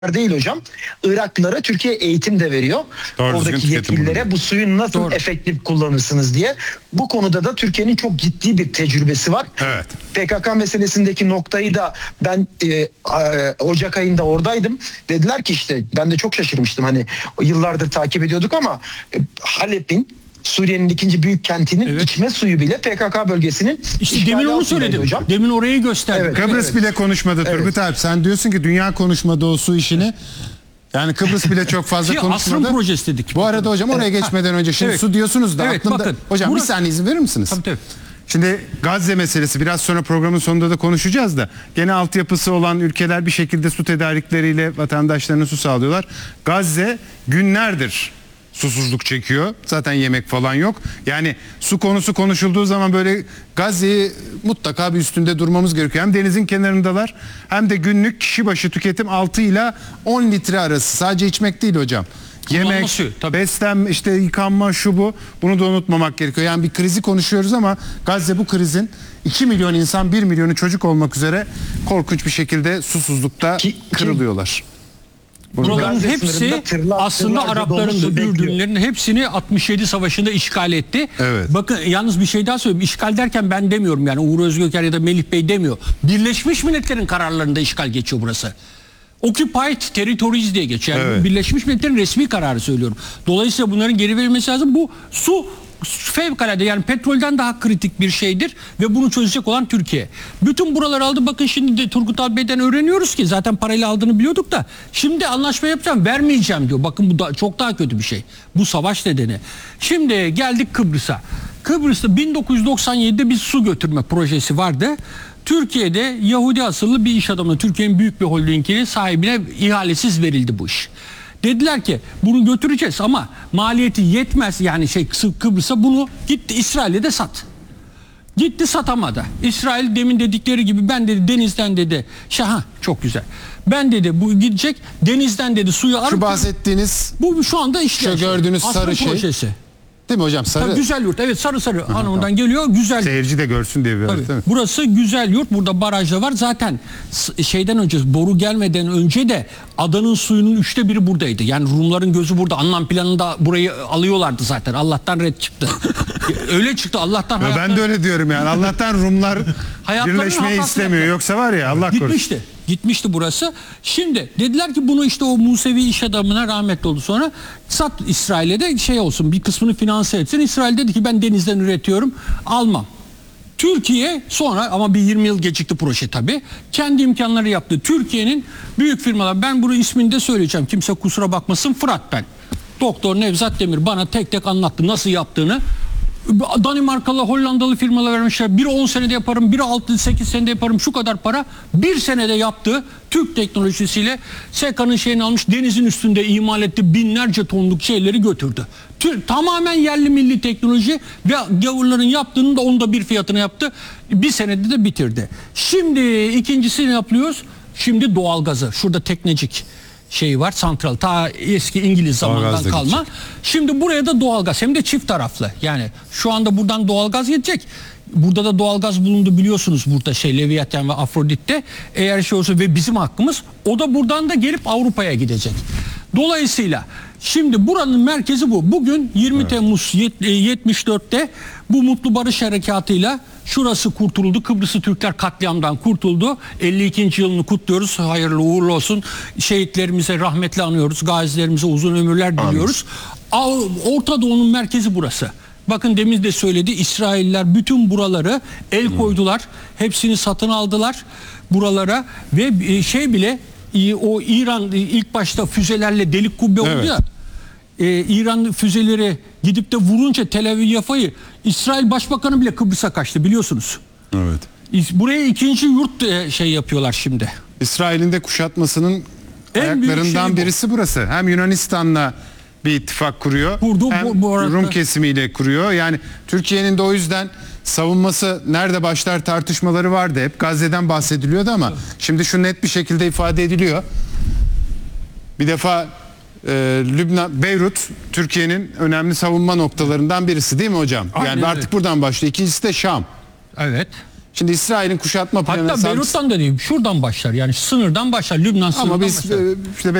değil hocam. Iraklılara Türkiye eğitim de veriyor. Doğru, oradaki yetkililere bu suyu nasıl efektif kullanırsınız diye. Bu konuda da Türkiye'nin çok ciddi bir tecrübesi var. Evet. PKK meselesindeki noktayı da ben Ocak ayında oradaydım. Dediler ki işte ben de çok şaşırmıştım. Hani yıllardır takip ediyorduk ama Halep'in, Suriye'nin ikinci büyük kentinin içme suyu bile PKK bölgesinin İşte demin onu söyledim hocam. Demin orayı gösterdim. Evet, Kıbrıs bile konuşmadı Turgut Alp. Sen diyorsun ki dünya konuşmadı o su işini. Yani Kıbrıs bile çok fazla konuşmadı. Asrın projesi dedik. Bu arada hocam oraya geçmeden önce şimdi su diyorsunuz da aklımda. Bakın, hocam bir saniye izin verir misiniz? Tabii. Şimdi Gazze meselesi biraz sonra programın sonunda da konuşacağız da gene altyapısı olan ülkeler bir şekilde su tedarikleriyle vatandaşlarına su sağlıyorlar. Gazze günlerdir susuzluk çekiyor. Zaten yemek falan yok. Yani su konusu konuşulduğu zaman böyle Gazze'yi mutlaka bir üstünde durmamız gerekiyor. Hem denizin kenarındalar hem de günlük kişi başı tüketim 6 ile 10 litre arası. Sadece içmek değil hocam. Yemek, beslenme, işte yıkanma, şu bu. Bunu da unutmamak gerekiyor. Yani bir krizi konuşuyoruz ama Gazze bu krizin 2 milyon insan 1 milyonu çocuk olmak üzere korkunç bir şekilde susuzlukta kırılıyorlar. Buraların hepsi aslında Arapların da Ürdünlerin hepsini 67 Savaşı'nda işgal etti. Evet. Bakın yalnız bir şey daha söyleyeyim. İşgal derken ben demiyorum yani Uğur Özgöker ya da Melih Bey demiyor. Birleşmiş Milletler'in kararlarında işgal geçiyor burası. Occupied Territories diye geçiyor. Yani evet. Birleşmiş Milletler'in resmi kararı söylüyorum. Dolayısıyla bunların geri verilmesi lazım. Bu su fevkalade yani petrolden daha kritik bir şeydir ve bunu çözecek olan Türkiye. Bütün buraları aldı. Bakın şimdi de Turgut Alp öğreniyoruz ki zaten parayla aldığını biliyorduk da şimdi anlaşma yapacağım vermeyeceğim diyor. Bakın bu da çok daha kötü bir şey. Bu savaş nedeni. Şimdi geldik Kıbrıs'a. Kıbrıs'ta 1997'de bir su götürme projesi vardı. Türkiye'de Yahudi asıllı bir iş adamına, Türkiye'nin büyük bir holdinginin sahibine ihalesiz verildi bu iş. Dediler ki bunu götüreceğiz ama maliyeti yetmez yani Kıbrıs'a bunu gitti İsrail'e de sat. Gitti satamadı. İsrail demin dedikleri gibi ben dedi denizden dedi çok güzel. Ben dedi bu gidecek denizden dedi suyu alıp. Şu bahsettiğiniz bu şu anda işte. Şu gördüğünüz sarı şey. Projesi. Değil mi hocam? Sarı. Tabii Güzel Yurt. Evet sarı anlamından geliyor. Güzel. Seyirci de görsün diye biraz değil mi? Burası Güzel Yurt. Burada baraj da var. Zaten şeyden önce boru gelmeden önce de adanın suyunun 1/3 buradaydı. Yani Rumların gözü burada. Anlam planında burayı alıyorlardı zaten. Allah'tan red çıktı. Öyle çıktı Allah'tan. Ben de öyle diyorum yani. Allah'tan Rumlar birleşmeyi istemiyor. Yoksa var ya Allah korusun. Gitmişti burası. Şimdi dediler ki bunu işte o Musevi iş adamına rahmetli oldu sonra sat İsrail'e de olsun bir kısmını finanse etsin. İsrail dedi ki ben denizden üretiyorum almam. Türkiye sonra ama bir 20 yıl gecikti proje tabii. Kendi imkanları yaptı. Türkiye'nin büyük firmalar ben bunu ismini de söyleyeceğim. Kimse kusura bakmasın Fırat ben. Doktor Nevzat Demir bana tek tek anlattı nasıl yaptığını. Danimarkalı, Hollandalı firmalar vermişler. Biri 10 senede yaparım, biri 6-8 senede yaparım şu kadar para. Bir senede yaptığı Türk teknolojisiyle SEKA'nın şeyini almış denizin üstünde imal etti. Binlerce tonluk şeyleri götürdü. Tamamen yerli milli teknoloji ve gavurların yaptığının da onda bir fiyatına yaptı. Bir senede de bitirdi. Şimdi ikincisini yapıyoruz. Şimdi doğalgazı. Şurada Teknecik var santral ta eski İngiliz zamandan kalma. Şimdi buraya da doğalgaz hem de çift taraflı. Yani şu anda buradan doğalgaz gidecek. Burada da doğalgaz bulundu biliyorsunuz burada Leviathan ve Afrodit'te. Eğer olsa ve bizim hakkımız o da buradan da gelip Avrupa'ya gidecek. Dolayısıyla şimdi buranın merkezi bu. Bugün 20 Temmuz 74'te bu Mutlu Barış Harekatı'yla şurası kurtuldu. Kıbrıs'ı Türkler katliamdan kurtuldu. 52. yılını kutluyoruz. Hayırlı uğurlu olsun. Şehitlerimize rahmetle anıyoruz. Gazilerimize uzun ömürler diliyoruz. Orta Doğu'nun merkezi burası. Bakın demin de söyledi. İsrailler bütün buraları el koydular. Hepsini satın aldılar buralara ve bile o İran ilk başta füzelerle delik kubbe oldu ya. İran füzeleri gidip de vurunca Tel Aviv Yafa'yı İsrail Başbakanı bile Kıbrıs'a kaçtı biliyorsunuz. Evet. Buraya ikinci yurt yapıyorlar şimdi. İsrail'in de kuşatmasının ayaklarından birisi burası. Hem Yunanistan'la bir ittifak kuruyor. Hem Rum kesimiyle kuruyor. Yani Türkiye'nin de o yüzden savunması nerede başlar tartışmaları vardı. Hep Gazze'den bahsediliyordu ama şimdi şu net bir şekilde ifade ediliyor. Bir defa Lübnan, Beyrut Türkiye'nin önemli savunma noktalarından birisi değil mi hocam? Yani artık buradan başlıyor. İkincisi de Şam. Evet. Şimdi İsrail'in kuşatma planı Hatta Beyrut'tan da değil, şuradan başlar. Yani sınırdan başlar. Lübnan sınırından ama biz başlar. işte